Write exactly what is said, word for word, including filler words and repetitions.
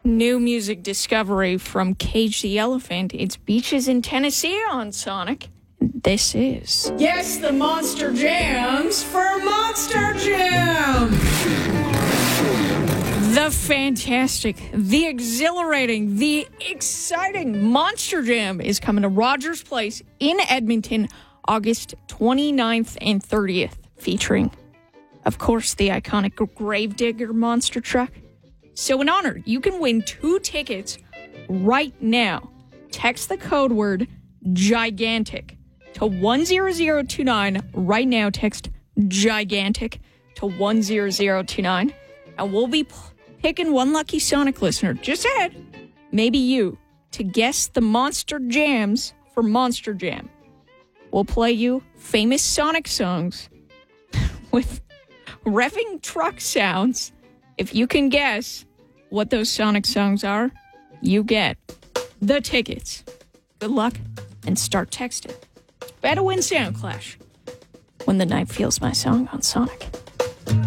New music discovery from Cage the Elephant. It's Beaches in Tennessee on Sonic. This is... Guess the Monster Jams for Monster Jam! The fantastic, the exhilarating, the exciting Monster Jam is coming to Rogers Place in Edmonton, August twenty-ninth and thirtieth, featuring, of course, the iconic Gravedigger monster truck. So in honor, you can win two tickets right now. Text the code word GIGANTIC to one zero zero two nine. Right now, text GIGANTIC to one zero zero two nine. And we'll be p- picking one lucky Sonic listener, just ahead, maybe you, to guess the Monster Jams for Monster Jam. We'll play you famous Sonic songs with revving truck sounds. If you can guess what those Sonic songs are, you get the tickets. Good luck and start texting. Bet to win Sound Clash when the night feels my song on Sonic.